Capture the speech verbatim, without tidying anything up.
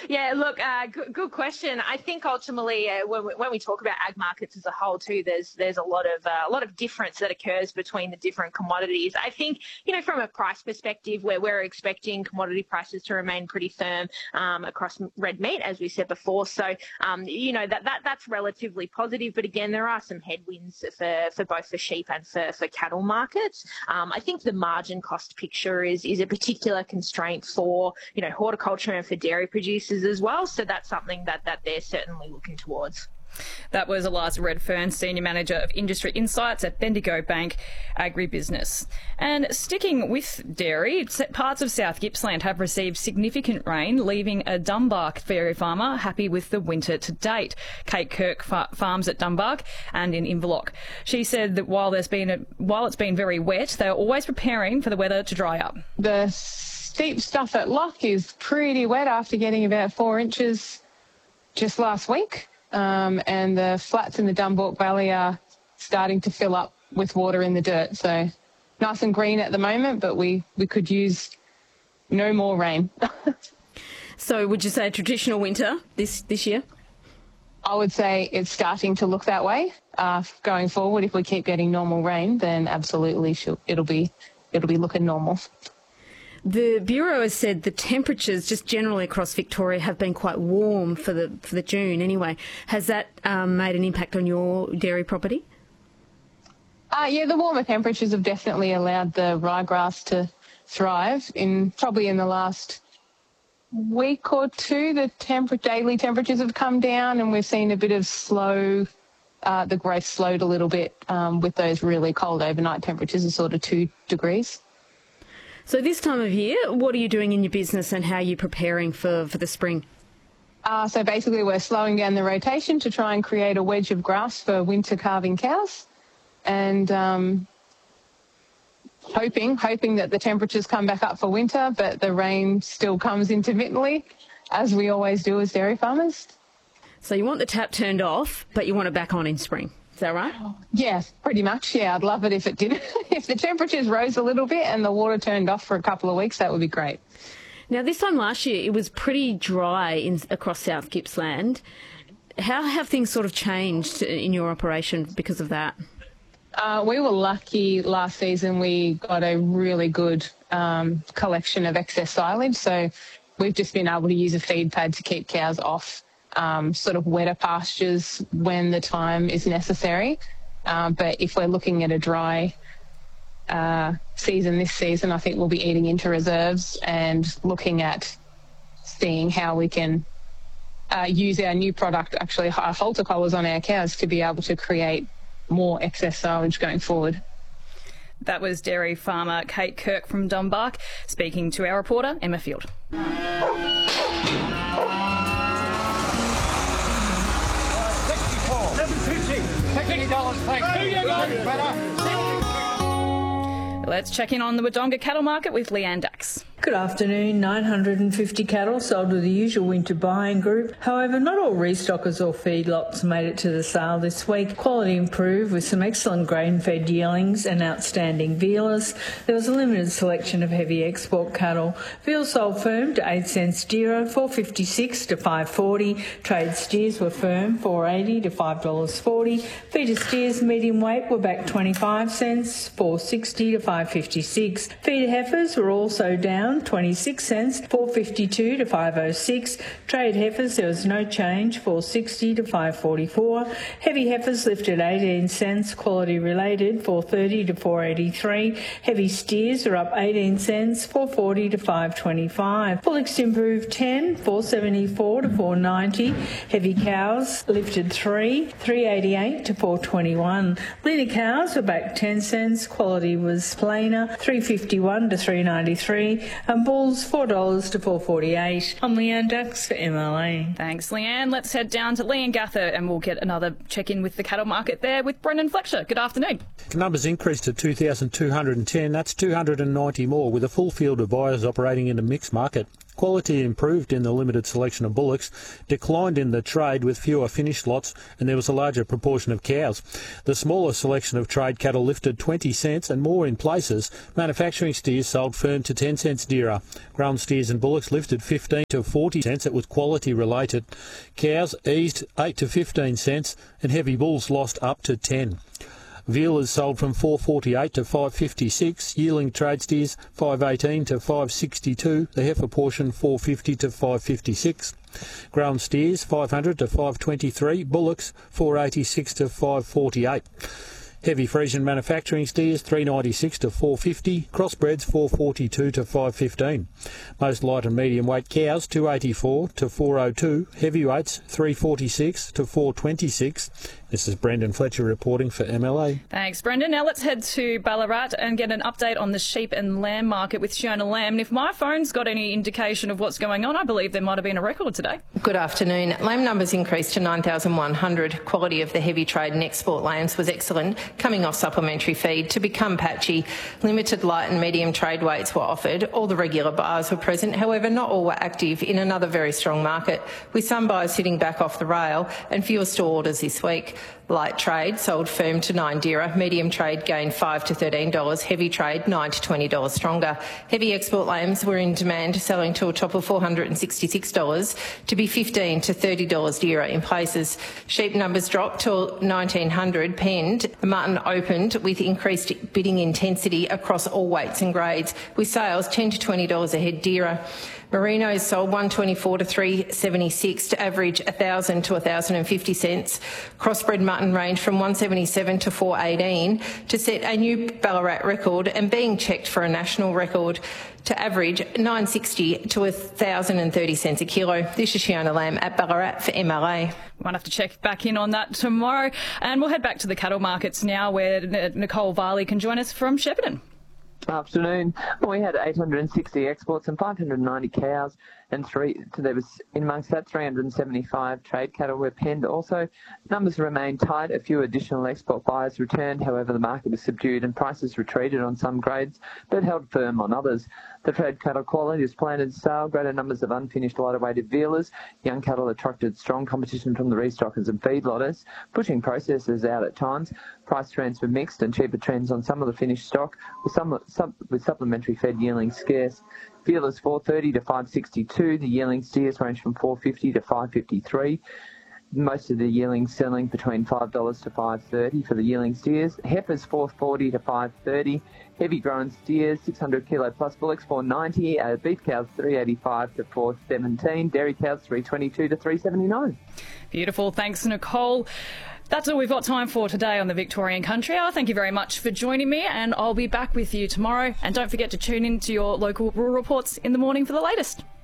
Yeah, look, uh, good, good question. I think ultimately, uh, when, we, when we talk about ag markets as a whole, too, there's there's a lot of uh, a lot of difference that occurs between the different commodities. I think, you know, from a price perspective, where we're expecting commodity prices to remain pretty firm um, across red meat, as we said before. So, um, you know, that, that that's relatively positive. But again, there are some headwinds for, for both for sheep and for, for cattle markets. Um, I think the margin cost picture is is a particular constraint for, you know, horticulture and for dairy producers as well. So that's something that, that they're certainly looking towards. That was Eliza Redfern, Senior Manager of Industry Insights at Bendigo Bank Agribusiness. And sticking with dairy, parts of South Gippsland have received significant rain, leaving a Dumbark dairy farmer happy with the winter to date. Kate Kirk fa- farms at Dumbark and in Inverloch. She said that while there's been a, while it's been very wet, they're always preparing for the weather to dry up. The steep stuff at Loch is pretty wet after getting about four inches just last week. Um, and the flats in the Dumbark Valley are starting to fill up with water in the dirt. So nice and green at the moment, but we, we could use no more rain. So would you say a traditional winter this, this year? I would say it's starting to look that way. Uh, going forward, if we keep getting normal rain, then absolutely she'll, it'll be it'll be looking normal. The Bureau has said the temperatures just generally across Victoria have been quite warm for the for the June anyway. Has that um, made an impact on your dairy property? Uh, yeah, the warmer temperatures have definitely allowed the ryegrass to thrive. In probably in the last week or two, the temper- daily temperatures have come down and we've seen a bit of slow, uh, the growth slowed a little bit um, with those really cold overnight temperatures of sort of two degrees. So this time of year, what are you doing in your business and how are you preparing for, for the spring? Uh, so basically we're slowing down the rotation to try and create a wedge of grass for winter calving cows and um, hoping, hoping that the temperatures come back up for winter, but the rain still comes intermittently, as we always do as dairy farmers. So you want the tap turned off, but you want it back on in spring. Is that right? Yeah, pretty much. Yeah, I'd love it if it did. If the temperatures rose a little bit and the water turned off for a couple of weeks, that would be great. Now, this time last year, it was pretty dry in, across South Gippsland. How have things sort of changed in your operation because of that? Uh, we were lucky last season. We got a really good um, collection of excess silage. So we've just been able to use a feed pad to keep cows off Um, sort of wetter pastures when the time is necessary. Um, but if we're looking at a dry uh, season this season, I think we'll be eating into reserves and looking at seeing how we can uh, use our new product, actually our halter collars on our cows, to be able to create more excess silage going forward. That was dairy farmer Kate Kirk from Dumbark speaking to our reporter Emma Field. Let's check in on the Wodonga cattle market with Leanne Dax. Good afternoon. nine hundred fifty cattle sold to the usual winter buying group. However, not all restockers or feedlots made it to the sale this week. Quality improved with some excellent grain-fed yearlings and outstanding vealers. There was a limited selection of heavy export cattle. Veal sold firm to eight cents dearer, four fifty-six to five forty. Trade steers were firm, four eighty to five dollars forty. Feeder steers medium weight were back twenty-five cents, four sixty to five fifty-six. Feeder heifers were also down twenty-six cents, four fifty-two to five oh six. Trade heifers, there was no change, four sixty to five forty-four. Heavy heifers lifted eighteen cents, quality related, four thirty to four eighty-three. Heavy steers are up eighteen cents, four forty to five twenty-five. Bullocks improved ten, four seventy-four to four ninety. Heavy cows lifted three, three eighty-eight to four twenty-one. Leaner cows were back ten cents, quality was plainer, three fifty-one to three ninety-three. And bulls four dollars to four forty-eight. I'm Leanne Dax for M L A. Thanks, Leanne. Let's head down to Leongatha and we'll get another check-in with the cattle market there with Brendan Fletcher. Good afternoon. The numbers increased to two thousand two hundred ten. That's two hundred ninety more, with a full field of buyers operating in a mixed market. Quality improved in the limited selection of bullocks, declined in the trade with fewer finished lots, and there was a larger proportion of cows. The smaller selection of trade cattle lifted twenty cents and more in places. Manufacturing steers sold firm to ten cents dearer. Grown steers and bullocks lifted fifteen to forty cents. It was quality related. Cows eased eight to fifteen cents and heavy bulls lost up to ten. Vealers sold from four forty-eight to five fifty-six, yearling trade steers five eighteen to five sixty-two, the heifer portion four fifty to five fifty-six. Grown steers five hundred to five twenty-three, bullocks four eighty-six to five forty-eight. Heavy Friesian manufacturing steers three ninety-six to four fifty, crossbreds four forty-two to five fifteen. Most light and medium weight cows two eighty-four to four oh two, heavyweights three forty-six to four twenty-six. This is Brendan Fletcher reporting for M L A. Thanks, Brendan. Now let's head to Ballarat and get an update on the sheep and lamb market with Fiona Lamb. And if my phone's got any indication of what's going on, I believe there might have been a record today. Good afternoon. Lamb numbers increased to nine thousand one hundred. Quality of the heavy trade and export lambs was excellent, coming off supplementary feed. To become patchy, limited light and medium trade weights were offered. All the regular buyers were present, however not all were active in another very strong market, with some buyers sitting back off the rail and fewer store orders this week. Light trade sold firm to nine dearer, medium trade gained five to thirteen dollars, heavy trade nine to twenty dollars stronger. Heavy export lambs were in demand, selling to a top of four hundred sixty-six dollars to be fifteen to thirty dollars dearer in places. Sheep numbers dropped to nineteen hundred penned. The mutton opened with increased bidding intensity across all weights and grades, with sales ten to twenty dollars a head dearer. Merinos sold one twenty-four to three seventy-six to average one thousand to one thousand fifty cents. Crossbred mutton ranged from one seventy-seven to four eighteen to set a new Ballarat record and being checked for a national record to average nine sixty to one thousand thirty cents a kilo. This is Fiona Lamb at Ballarat for M L A. Might have to check back in on that tomorrow. And we'll head back to the cattle markets now, where Nicole Varley can join us from Shepparton. Afternoon. We had eight hundred sixty exports and five hundred ninety cows, and three. There was in amongst that three hundred seventy-five trade cattle were penned. Also, numbers remained tight. A few additional export buyers returned. However, the market was subdued and prices retreated on some grades, but held firm on others. The trade cattle quality is planted sale. Greater numbers of unfinished lighter weighted vealers. Young cattle attracted strong competition from the restockers and feedlotters, pushing processors out at times. Price trends were mixed and cheaper trends on some of the finished stock, with some sub, with supplementary fed yearlings scarce. Vealers four thirty to five sixty-two. The yearling steers range from four fifty to five fifty-three. Most of the yearlings selling between five dollars to five thirty for the yearling steers. Heifers four forty to five thirty. Heavy grown steers six hundred kilo plus bullocks four ninety. Uh, beef cows three eighty-five to four seventeen. Dairy cows three twenty-two to three seventy-nine. Beautiful. Thanks, Nicole. That's all we've got time for today on the Victorian Country Hour. Thank you very much for joining me, and I'll be back with you tomorrow. And don't forget to tune in to your local rural reports in the morning for the latest.